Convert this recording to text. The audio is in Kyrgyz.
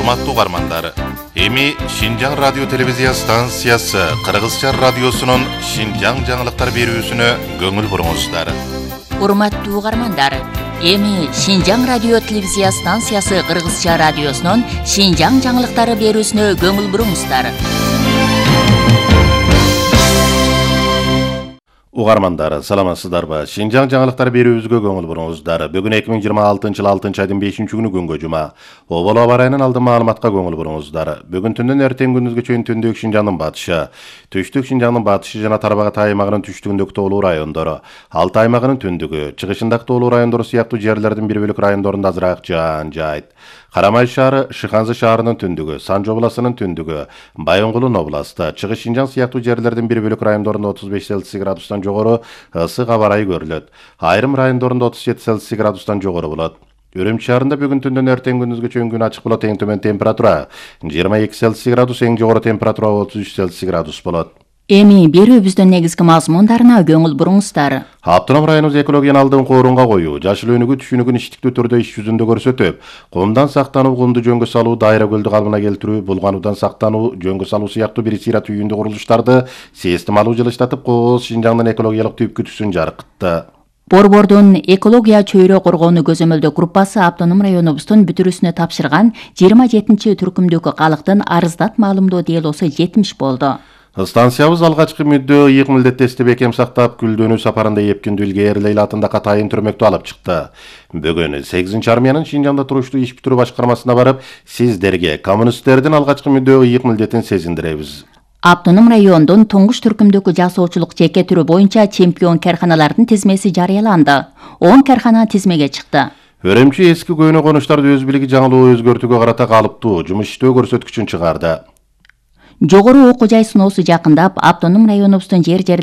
Урматтуу угармандар, эми Шинжаң радио телевизия станциясы Кыргызча радиосунун Шинжаң жаңылыктар берүүсүнө көңүл буруңуздар. Урматтуу угармандар, эми Шинжаң радио телевизия станциясы Кыргызча радиосунун Шинжаң жаңылыктары берүүсүнө көңүл буруңуздар. Угармандар, саламатсыздарбы? Шинжаң жаңылыктар берүүбүзгө көңүл буруңуздар. Бүгүн 2026 6 айдын 5-күнү күнгө жума. Обол аба ырайынын алдын маалыматка көңүл буруңуздар. Бүгүн түндөн эртең күндүзгө чейин түндүк Шинжаңдын батышы, түштүк Шинжаңдын батышы жана Тарбагат аймагынын түштүгүндөгү тоолуу райондору, Алтай аймагынын түндүгү, чыгышындагы тоолуу райондору сыяктуу жерлердин бир бөлүк райондорунда азыраак жаан жайт. Карамай шаары, Шыханзы шаарынын түндүгү, Санжы областынын түндүгү, Байонгулун областы, Чыгыш Шинжаң сыяктуу жерлердин бир бөлүк райондорунда 35 Цельсий градустан жогору ысык аба ырайы көрүлөт. Айрым райондорунда 37 Цельсий градустан жогору болот. Үрүмчү шаарында бүгүн түндөн эртең күндүзгө чейин күн ачык болот. Эң төмөн температура 22 Цельсий градус, эң жогору температура 33 Цельсий градус болот. Эми берүүбүздүн негизги мазмундарына көңүл буруңуздар. Автоном районубуз экологияны алдын коорунга коюу, жашыл өнүгүү түшүнүгүн иштиктүү түрдө иш жүзүндө көрсөтүп, кумдан сактануу, кумду жөнгө салуу, дайра көлдү калыбына келтирүү, булгануудан сактануу, жөнгө салуу сыяктуу бир сыйра түйүндүү курулуштарды системалуу жылыштатып, кооз Шинжаңдын экологиялык түпкү түсүн жаркытты. Борбордун экология чөйрө коргоону көзөмөлдөө группасы автоном районубуздун бүтүрүүсүнө тапшырган 27-түркүмдөгү калктын арыздат маалымдоо делосу 70 болду. Станциябыз алгачкы мүддө ыйык милдетти бекем сактап, күлдөнүү сапарында эпкиндүү илгээрилейли атындагы атайын түрмөктү алып чыкты. Бүгүн 8-армиянын Шинжаңда туруштуу иш бүтүрүү башкармасына барып, сиздерге коммунисттердин алгачкы мүддө ыйык милдетин сезиндиребиз. Автоном райондун туңгуч түркүмдөгү жасоочулук жеке түрү боюнча чемпион карханалардын тизмеси жарыяланды. 10 кархана тизмеге чыкты. Өрөмчү эски көйнө конуштарды өз билиги жаңылуу өзгөртүүгө карата калыптуу жумуш иштөө көрсөткүчүн чыгарды. Жогору окуу жай сыноосу жакындап, автоном районубуздун жер